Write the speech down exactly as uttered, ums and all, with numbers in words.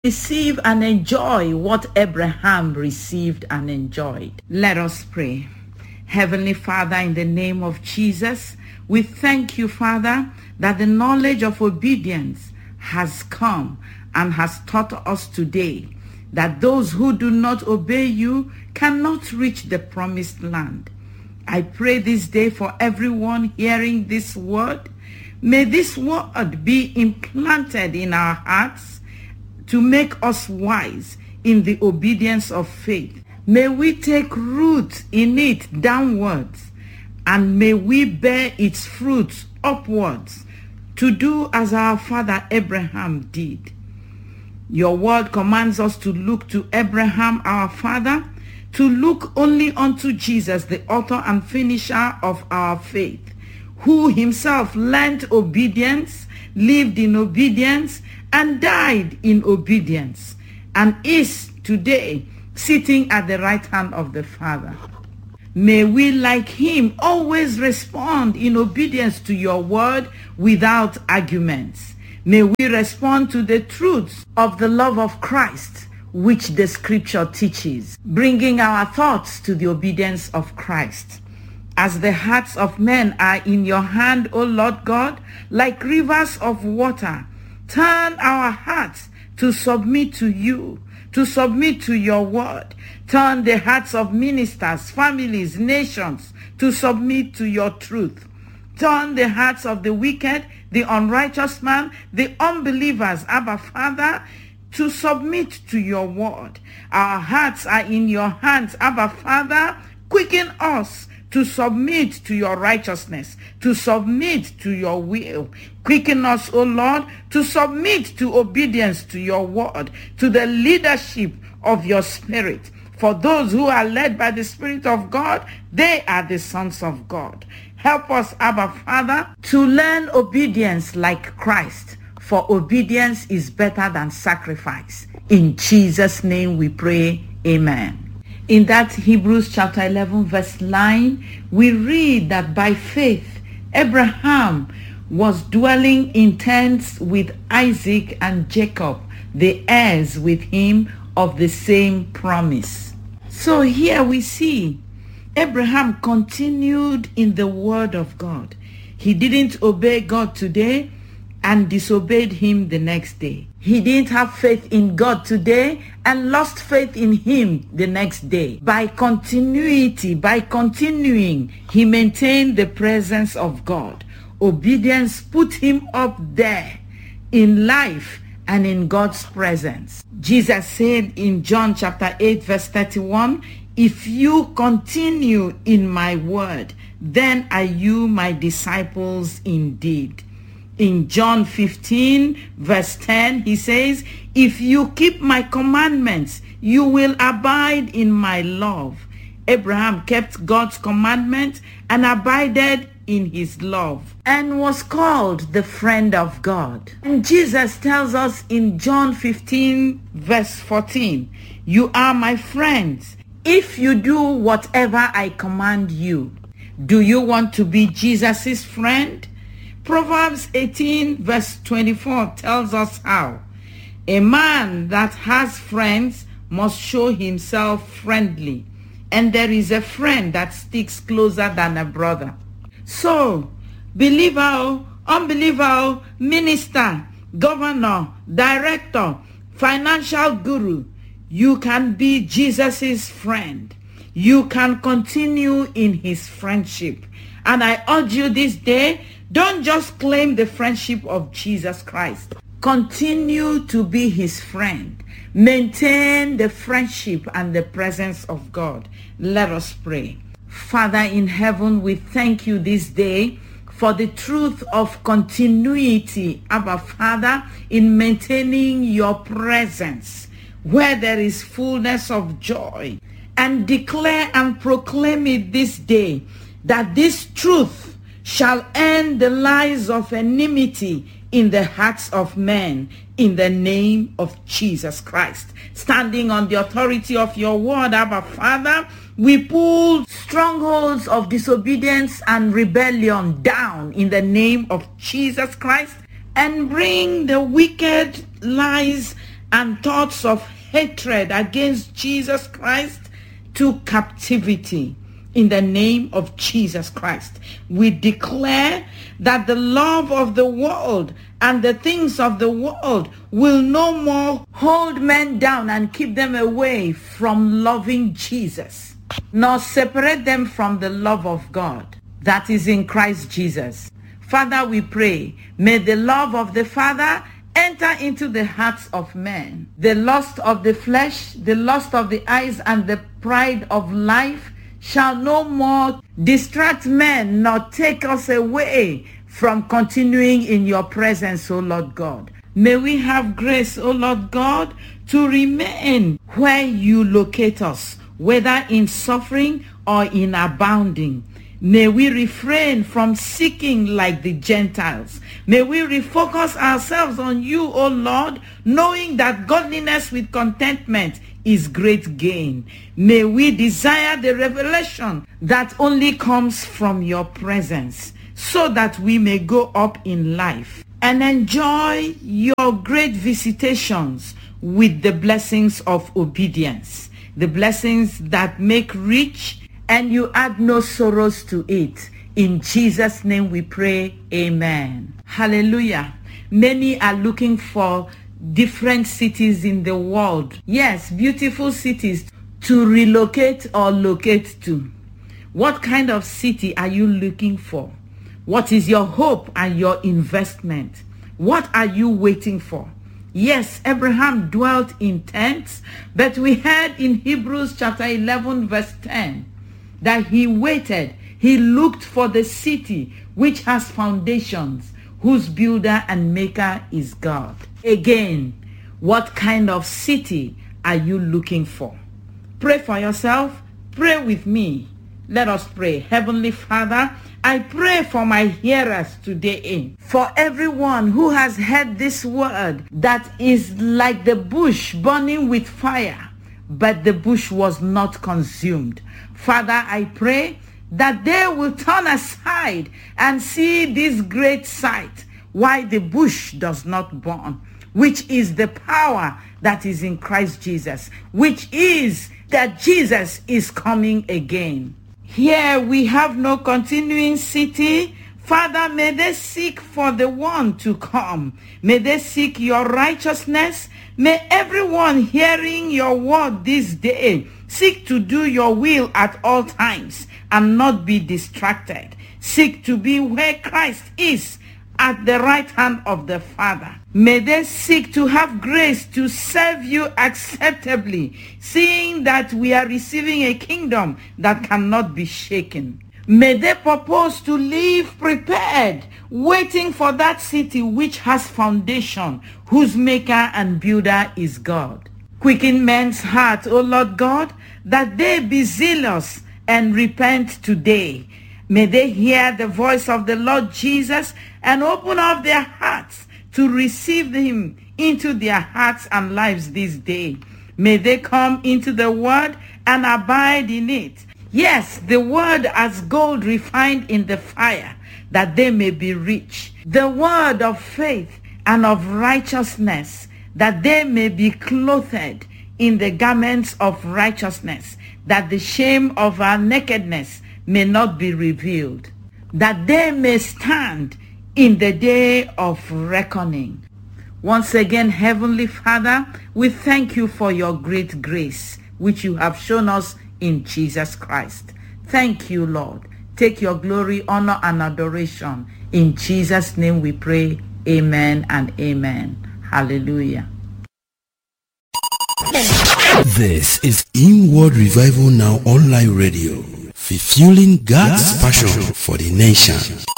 receive and enjoy what Abraham received and enjoyed. Let us pray. Heavenly Father, in the name of Jesus, we thank you, Father, that the knowledge of obedience has come and has taught us today that those who do not obey you cannot reach the promised land. I pray this day for everyone hearing this word. May this word be implanted in our hearts to make us wise in the obedience of faith. May we take root in it downwards, and may we bear its fruits upwards, to do as our father Abraham did. Your word commands us to look to Abraham, our father, to look only unto Jesus, the author and finisher of our faith, who himself learned obedience, lived in obedience, and died in obedience, and is today sitting at the right hand of the Father. May we, like him, always respond in obedience to your word without arguments. May we respond to the truths of the love of Christ, which the scripture teaches, bringing our thoughts to the obedience of Christ. As the hearts of men are in your hand, O Lord God, like rivers of water, turn our hearts to submit to you, to submit to your word. Turn the hearts of ministers, families, nations to submit to your truth. Turn the hearts of the wicked, the unrighteous man, the unbelievers, Abba Father, to submit to your word. Our hearts are in your hands, Abba Father. Quicken us to submit to your righteousness, to submit to your will. Quicken us, O Lord, to submit to obedience to your word, to the leadership of your spirit. For those who are led by the Spirit of God, they are the sons of God. Help us, Abba Father, to learn obedience like Christ, for obedience is better than sacrifice. In Jesus' name we pray, amen. In that Hebrews chapter eleven verse nine, we read that by faith, Abraham was dwelling in tents with Isaac and Jacob, the heirs with him of the same promise. So here we see Abraham continued in the word of God. He didn't obey God today and disobeyed him the next day. He didn't have faith in God today and lost faith in him the next day. By continuity, by continuing, he maintained the presence of God. Obedience put him up there in life and in God's presence. Jesus said in John chapter eight verse thirty-one, "If you continue in my word, then are you my disciples indeed." In John fifteen verse ten, he says, "If you keep my commandments, you will abide in my love." Abraham kept God's commandment and abided in his love and was called the friend of God. And Jesus tells us in John fifteen verse fourteen, "You are my friends if you do whatever I command you." Do you want to be Jesus's friend? Proverbs eighteen verse twenty-four tells us how. A man that has friends must show himself friendly, and there is a friend that sticks closer than a brother. So, believer, unbeliever, minister, governor, director, financial guru, you can be Jesus's friend. You can continue in his friendship. And I urge you this day, don't just claim the friendship of Jesus Christ. Continue to be his friend. Maintain the friendship and the presence of God. Let us pray. Father in heaven, we thank you this day for the truth of continuity, Abba Father, in maintaining your presence where there is fullness of joy. And declare and proclaim it this day that this truth shall end the lies of enmity in the hearts of men, in the name of Jesus Christ. Standing on the authority of your word, Abba Father, we pull strongholds of disobedience and rebellion down in the name of Jesus Christ and bring the wicked lies and thoughts of hatred against Jesus Christ to captivity. In the name of Jesus Christ, we declare that the love of the world and the things of the world will no more hold men down and keep them away from loving Jesus, nor separate them from the love of God that is in Christ Jesus. Father, we pray, may the love of the Father enter into the hearts of men. The lust of the flesh, the lust of the eyes, and the pride of life shall no more distract men nor take us away from continuing in your presence, O Lord God. May we have grace, O Lord God, to remain where you locate us, whether in suffering or in abounding. May we refrain from seeking like the Gentiles. May we refocus ourselves on you, O Lord, knowing that godliness with contentment is great gain. May we desire the revelation that only comes from your presence, so that we may go up in life and enjoy your great visitations with the blessings of obedience, the blessings that make rich and you add no sorrows to it. In Jesus' name we pray, amen. Hallelujah. Many are looking for different cities in the world. Yes, beautiful cities to relocate or locate to. What kind of city are you looking for? What is your hope and your investment? What are you waiting for? Yes, Abraham dwelt in tents, but we heard in Hebrews chapter eleven verse ten that he waited. He looked for the city which has foundations, whose builder and maker is God. Again, what kind of city are you looking for? Pray for yourself. Pray with me. Let us pray. Heavenly Father, I pray for my hearers today, for everyone who has heard this word that is like the bush burning with fire, but the bush was not consumed. Father, I pray that they will turn aside and see this great sight, why the bush does not burn, which is the power that is in Christ Jesus, which is that Jesus is coming again. Here we have no continuing city. Father, may they seek for the one to come. May they seek your righteousness. May everyone hearing your word this day seek to do your will at all times and not be distracted. Seek to be where Christ is, at the right hand of the Father. May they seek to have grace to serve you acceptably, seeing that we are receiving a kingdom that cannot be shaken. May they purpose to live prepared, waiting for that city which has foundation, whose maker and builder is God. Quicken men's heart, O Lord God, that they be zealous and repent today. May they hear the voice of the Lord Jesus and open up their hearts to receive him into their hearts and lives this day. May they come into the word and abide in it. Yes, the word as gold refined in the fire, that they may be rich. The word of faith and of righteousness, that they may be clothed in the garments of righteousness, that the shame of our nakedness may not be revealed, that they may stand in the day of reckoning. Once again, Heavenly Father, we thank you for your great grace, which you have shown us in Jesus Christ. Thank you, Lord. Take your glory, honor, and adoration. In Jesus' name we pray. Amen and amen. Hallelujah. This is Inward Revival Now Online Radio, fulfilling God's passion for the nation.